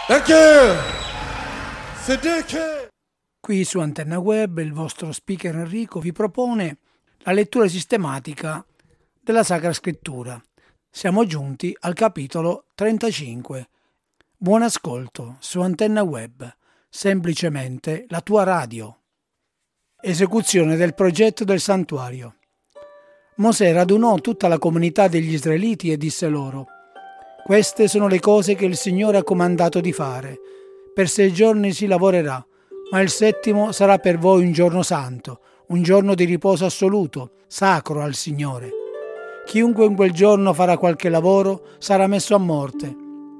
Qui su Antenna Web il vostro speaker Enrico vi propone la lettura sistematica della Sacra Scrittura. Siamo giunti al capitolo 35. Buon ascolto su Antenna Web, semplicemente la tua radio. Esecuzione del progetto del santuario. Mosè radunò tutta la comunità degli israeliti e disse loro: queste sono le cose che il Signore ha comandato di fare. Per 6 giorni si lavorerà, ma il 7° sarà per voi un giorno santo, un giorno di riposo assoluto, sacro al Signore. Chiunque in quel giorno farà qualche lavoro sarà messo a morte.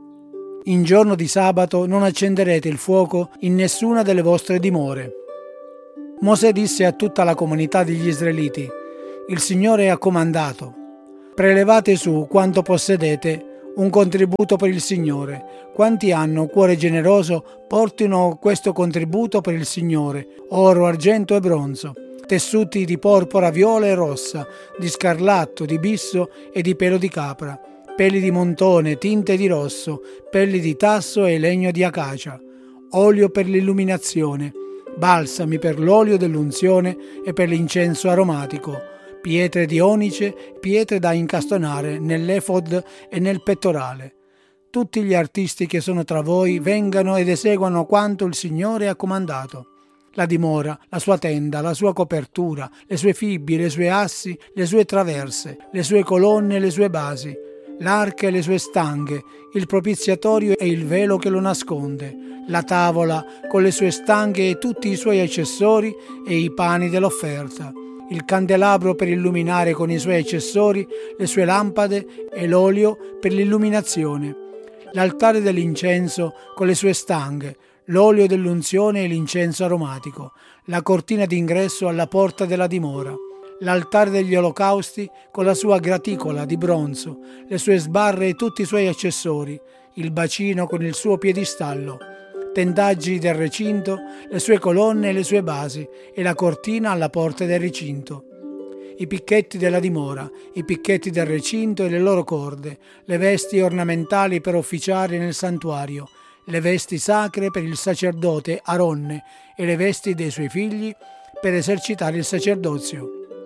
In giorno di sabato non accenderete il fuoco in nessuna delle vostre dimore. Mosè disse a tutta la comunità degli israeliti: il Signore ha comandato: prelevate su quanto possedete un contributo per il Signore. Quanti hanno cuore generoso portino questo contributo per il Signore: oro, argento e bronzo, tessuti di porpora, viola e rossa, di scarlatto, di bisso e di pelo di capra, peli di montone, tinte di rosso, pelli di tasso e legno di acacia, olio per l'illuminazione, balsami per l'olio dell'unzione e per l'incenso aromatico, pietre di onice, pietre da incastonare nell'efod e nel pettorale. Tutti gli artisti che sono tra voi vengano ed eseguano quanto il Signore ha comandato: la dimora, la sua tenda, la sua copertura, le sue fibbie, le sue assi, le sue traverse, le sue colonne e le sue basi, l'arca e le sue stanghe, il propiziatorio e il velo che lo nasconde, la tavola con le sue stanghe e tutti i suoi accessori e i pani dell'offerta, il candelabro per illuminare con i suoi accessori, le sue lampade e l'olio per l'illuminazione, l'altare dell'incenso con le sue stanghe, l'olio dell'unzione e l'incenso aromatico, la cortina d'ingresso alla porta della dimora, l'altare degli olocausti con la sua graticola di bronzo, le sue sbarre e tutti i suoi accessori, il bacino con il suo piedistallo, tendaggi del recinto, le sue colonne e le sue basi e la cortina alla porta del recinto, i picchetti della dimora, i picchetti del recinto e le loro corde, le vesti ornamentali per officiare nel santuario, le vesti sacre per il sacerdote Aronne e le vesti dei suoi figli per esercitare il sacerdozio.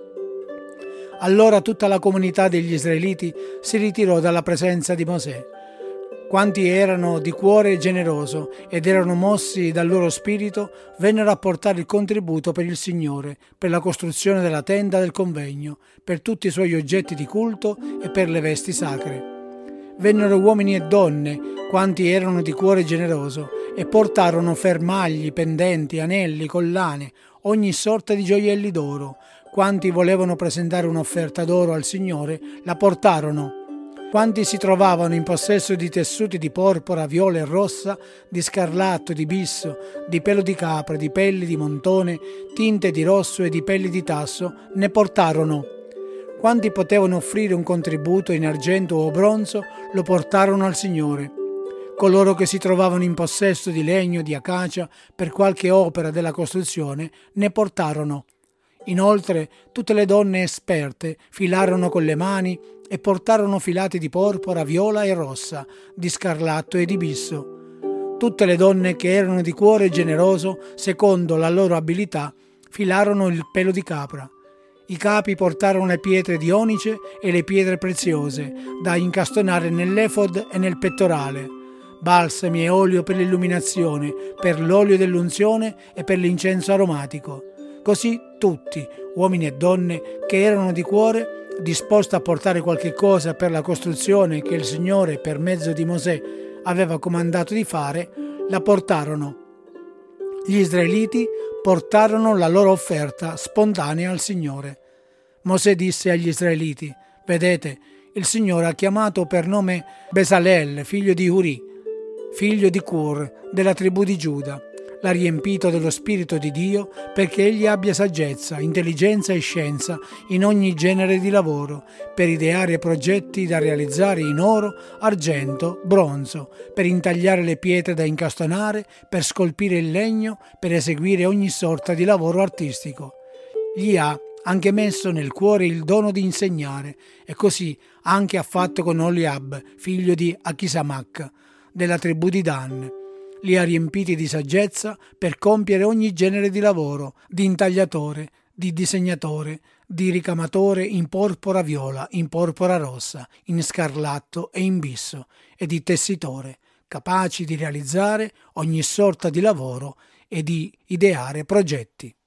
Allora tutta la comunità degli israeliti si ritirò dalla presenza di Mosè. Quanti erano di cuore generoso ed erano mossi dal loro spirito vennero a portare il contributo per il Signore, per la costruzione della tenda del convegno, per tutti i suoi oggetti di culto e per le vesti sacre. Vennero uomini e donne, quanti erano di cuore generoso, e portarono fermagli, pendenti, anelli, collane, ogni sorta di gioielli d'oro. Quanti volevano presentare un'offerta d'oro al Signore la portarono. Quanti si trovavano in possesso di tessuti di porpora, viola e rossa, di scarlatto, di bisso, di pelo di capra, di pelli di montone, tinte di rosso e di pelli di tasso, ne portarono. Quanti potevano offrire un contributo in argento o bronzo, lo portarono al Signore. Coloro che si trovavano in possesso di legno, di acacia, per qualche opera della costruzione, ne portarono. Inoltre, tutte le donne esperte filarono con le mani e portarono filati di porpora, viola e rossa, di scarlatto e di bisso. Tutte le donne che erano di cuore generoso, secondo la loro abilità, filarono il pelo di capra. I capi portarono le pietre di onice e le pietre preziose, da incastonare nell'efod e nel pettorale, balsami e olio per l'illuminazione, per l'olio dell'unzione e per l'incenso aromatico. Così tutti, uomini e donne, che erano di cuore, disposti a portare qualche cosa per la costruzione che il Signore, per mezzo di Mosè, aveva comandato di fare, la portarono. Gli israeliti portarono la loro offerta spontanea al Signore. Mosè disse agli israeliti: vedete, il Signore ha chiamato per nome Besalel, figlio di Uri, figlio di Cur, della tribù di Giuda. L'ha riempito dello Spirito di Dio perché egli abbia saggezza, intelligenza e scienza in ogni genere di lavoro, per ideare progetti da realizzare in oro, argento, bronzo, per intagliare le pietre da incastonare, per scolpire il legno, per eseguire ogni sorta di lavoro artistico. Gli ha anche messo nel cuore il dono di insegnare, e così anche ha fatto con Oliab, figlio di Achisamach, della tribù di Dan. li ha riempiti di saggezza per compiere ogni genere di lavoro, di intagliatore, di disegnatore, di ricamatore in porpora viola, in porpora rossa, in scarlatto e in bisso, e di tessitore, capaci di realizzare ogni sorta di lavoro e di ideare progetti.